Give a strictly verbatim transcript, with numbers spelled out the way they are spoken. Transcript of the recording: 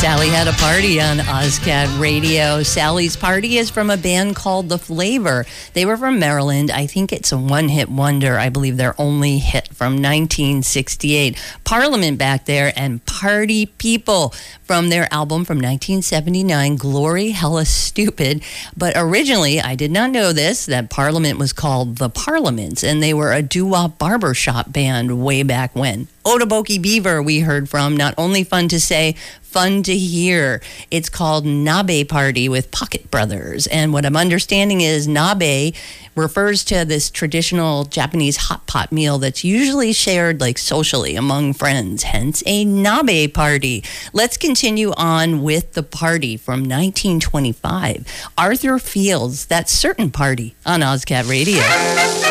Sally had a party on OzCat Radio. Sally's Party is from a band called The Flavor. They were from Maryland. I think it's a one-hit wonder. I believe their only hit from nineteen sixty-eight. Parliament back there and Party People from their album from nineteen seventy-nine, Glory Hella Stupid. But originally, I did not know this, that Parliament was called The Parliaments, and they were a doo-wop barbershop band way back when. Otoboke Beaver we heard from, not only fun to say, fun to hear. It's called Nabe Party with Pocket Brothers. And what I'm understanding is nabe refers to this traditional Japanese hot pot meal that's usually shared like socially among friends, hence a nabe party. Let's continue on with the party from nineteen twenty-five. Arthur Fields, That Certain Party on OzCat Radio.